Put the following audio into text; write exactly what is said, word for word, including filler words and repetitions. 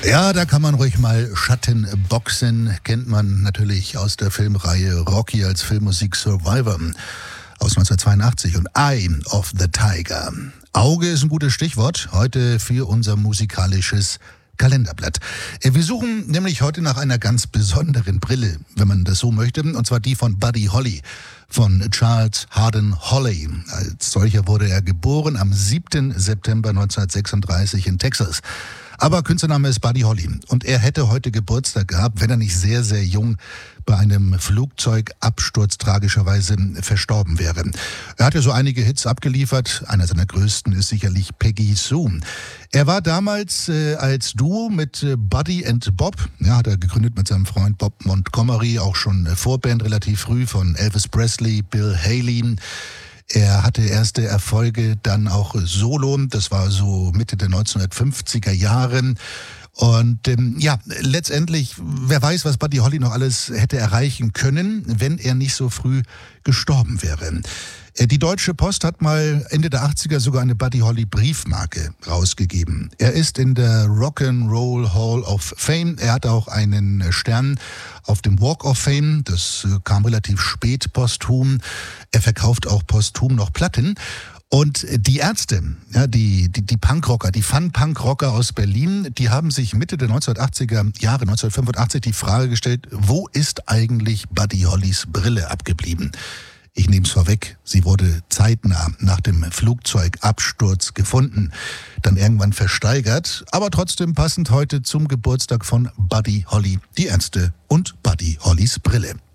Ja, da kann man ruhig mal Schatten boxen. Kennt man natürlich aus der Filmreihe Rocky als Filmmusik Survivor aus neunzehnhundertzweiundachtzig und Eye of the Tiger. Auge ist ein gutes Stichwort heute für unser musikalisches Kalenderblatt. Wir suchen nämlich heute nach einer ganz besonderen Brille, wenn man das so möchte, und zwar die von Buddy Holly, von Charles Hardin Holly. Als solcher wurde er geboren am siebten September neunzehnhundertsechsunddreißig in Texas. Aber Künstlername ist Buddy Holly und er hätte heute Geburtstag gehabt, wenn er nicht sehr, sehr jung bei einem Flugzeugabsturz tragischerweise verstorben wäre. Er hat ja so einige Hits abgeliefert. Einer seiner größten ist sicherlich Peggy Sue. Er war damals äh, als Duo mit äh, Buddy and Bob, ja, hat er gegründet mit seinem Freund Bob Montgomery, auch schon äh, Vorband relativ früh von Elvis Presley, Bill Haley. Er hatte erste Erfolge dann auch solo, das war so Mitte der neunzehnhundertfünfziger Jahre. Und ähm, ja, letztendlich, wer weiß, was Buddy Holly noch alles hätte erreichen können, wenn er nicht so früh gestorben wäre. Die Deutsche Post hat mal Ende der achtziger sogar eine Buddy Holly Briefmarke rausgegeben. Er ist in der Rock'n'Roll Hall of Fame. Er hat auch einen Stern auf dem Walk of Fame. Das kam relativ spät posthum. Er verkauft auch posthum noch Platten. Und die Ärzte, ja, die, die, die Punkrocker, die Fun-Punk-Rocker aus Berlin, die haben sich Mitte der neunzehnhundertachtziger Jahre, neunzehnhundertfünfundachtzig, die Frage gestellt, wo ist eigentlich Buddy Hollys Brille abgeblieben? Ich nehme es vorweg, sie wurde zeitnah nach dem Flugzeugabsturz gefunden, dann irgendwann versteigert, aber trotzdem passend heute zum Geburtstag von Buddy Holly, die Ärzte und Buddy Hollys Brille.